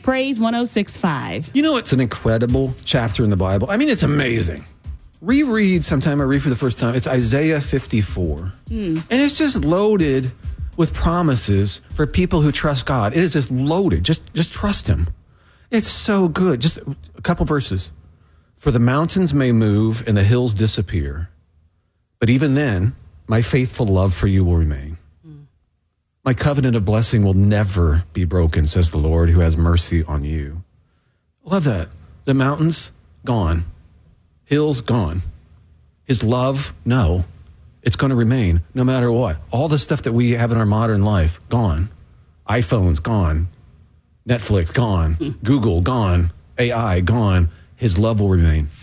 Praise 106.5. You know, it's an incredible chapter in the Bible. I mean, it's amazing. Reread sometime. I read for the first time. It's Isaiah 54. And it's just loaded with promises for people who trust God. It is just loaded. Just trust him. It's so good. Just a couple verses. For the mountains may move and the hills disappear, but even then, my faithful love for you will remain. My covenant of blessing will never be broken, says the Lord, who has mercy on you. Love that. The mountains, gone. Hills, gone. His love, no. It's going to remain no matter what. All the stuff that we have in our modern life, gone. iPhones, gone. Netflix, gone. Google, gone. AI, gone. His love will remain.